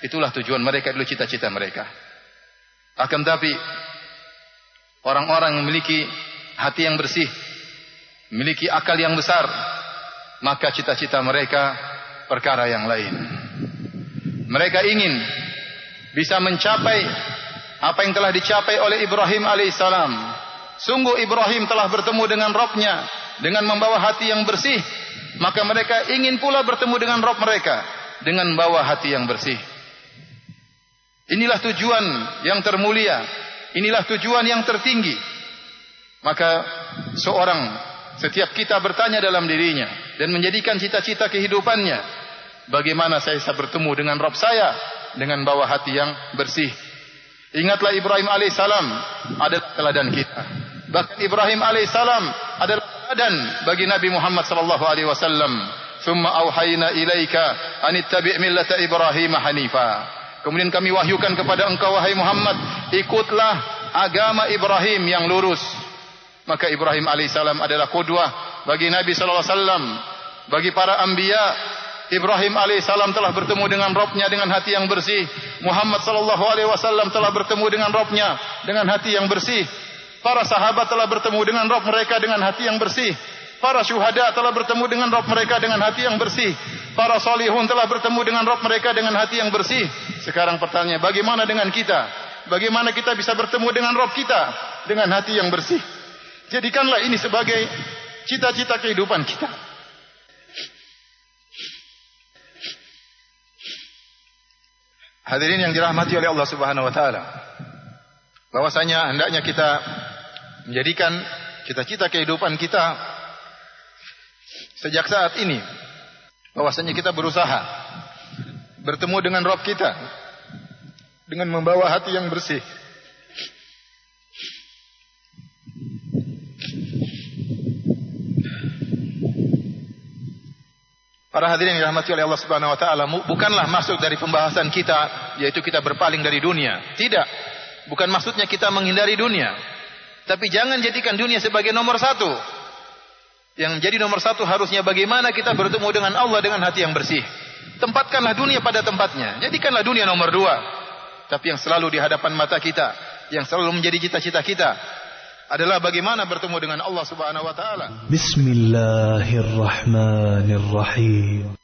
Itulah tujuan mereka dulu, cita-cita mereka. Akan tapi orang-orang yang memiliki hati yang bersih, memiliki akal yang besar, maka cita-cita mereka perkara yang lain. Mereka ingin bisa mencapai apa yang telah dicapai oleh Ibrahim alaihissalam. Sungguh Ibrahim telah bertemu dengan Rabb-Nya dengan membawa hati yang bersih, maka mereka ingin pula bertemu dengan Rabb mereka dengan membawa hati yang bersih. Inilah tujuan yang termulia, inilah tujuan yang tertinggi. Maka setiap kita bertanya dalam dirinya dan menjadikan cita-cita kehidupannya, bagaimana saya bisa bertemu dengan Rabb saya dengan bawa hati yang bersih. Ingatlah Ibrahim alaihissalam adalah teladan kita. Bahkan Ibrahim alaihissalam adalah teladan bagi Nabi Muhammad sallallahu alaihi wasallam. Tsumma auhayna ilaika an ittabi' millata Ibrahim hanifa. Kemudian kami wahyukan kepada engkau wahai Muhammad, ikutlah agama Ibrahim yang lurus. Maka Ibrahim alaihissalam adalah qudwah bagi Nabi sallallahu alaihi wasallam, bagi para anbiya. Ibrahim alaihissalam telah bertemu dengan Rabb-Nya dengan hati yang bersih. Muhammad sallallahu alaihi wasallam telah bertemu dengan Rabb-Nya dengan hati yang bersih. Para sahabat telah bertemu dengan Rabb mereka dengan hati yang bersih. Para syuhada telah bertemu dengan Rabb mereka dengan hati yang bersih. Para salihun telah bertemu dengan Rabb mereka dengan hati yang bersih. Sekarang pertanyaannya, bagaimana dengan kita? Bagaimana kita bisa bertemu dengan Rabb kita dengan hati yang bersih? Jadikanlah ini sebagai cita-cita kehidupan kita. Hadirin yang dirahmati oleh Allah Subhanahu wa taala, bahwasanya hendaknya kita menjadikan cita-cita kehidupan kita sejak saat ini, bahwasanya kita berusaha bertemu dengan Rabb kita dengan membawa hati yang bersih. Para hadirin yang dirahmati oleh Allah Subhanahu wa taala, bukanlah maksud dari pembahasan kita yaitu kita berpaling dari dunia. Tidak. Bukan maksudnya kita menghindari dunia. Tapi jangan jadikan dunia sebagai nomor satu. Yang menjadi nomor satu harusnya bagaimana kita bertemu dengan Allah dengan hati yang bersih. Tempatkanlah dunia pada tempatnya. Jadikanlah dunia nomor dua. Tapi yang selalu di hadapan mata kita, yang selalu menjadi cita-cita kita adalah bagaimana bertemu dengan Allah Subhanahu wa taala. Bismillahirrahmanirrahim.